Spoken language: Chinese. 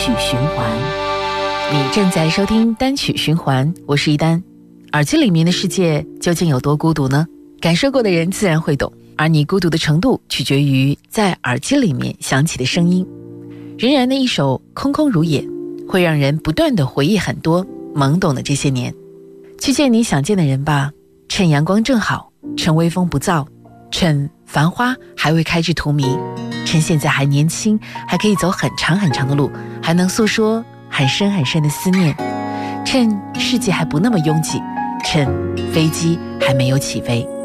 曲循环。你正在收听单曲循环，我是一丹。耳机里面的世界究竟有多孤独呢？感受过的人自然会懂，而你孤独的程度取决于在耳机里面响起的声音。仍然的一首空空如也，会让人不断地回忆很多懵懂的这些年。去见你想见的人吧，趁阳光正好，趁微风不燥，趁繁花还未开至荼蘼，趁现在还年轻，还可以走很长很长的路，还能诉说很深很深的思念，趁世界还不那么拥挤，趁飞机还没有起飞。